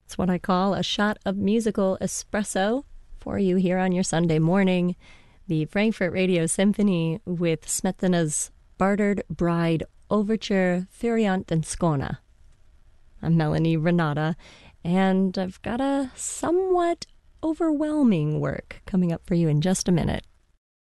It's what I call a shot of musical espresso for you here on your Sunday morning. The Frankfurt Radio Symphony with Smetana's Bartered Bride Overture Feriant den Skåne. I'm Melanie Renata, and I've got a somewhat overwhelming work coming up for you in just a minute.